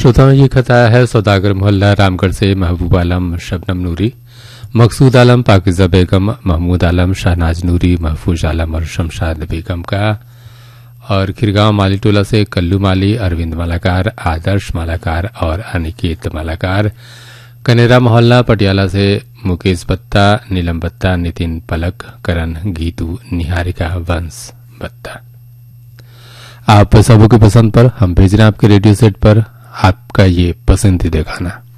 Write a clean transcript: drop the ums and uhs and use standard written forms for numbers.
श्रोताओं, ये खत आया है सौदागर मोहल्ला रामगढ़ से महबूब आलम, शबनम नूरी, मकसूद आलम, पाकिजा बेगम, महमूद आलम, शहनाज नूरी, महफूज आलम और शमशाद बेगम का। और खिरगांव माली टोला से कल्लू माली, अरविंद मालाकार, आदर्श मालाकार और अनिकेत मालाकार। कनेरा मोहल्ला पटियाला से मुकेश बत्ता, नीलम बत्ता, नितिन पलक, करण, गीतू, निहारिका, वंश बत्ता। आप सबों की पसंद पर हम भेज रहे हैं आपके रेडियो सेट पर आपका ये पसंदीदा गाना।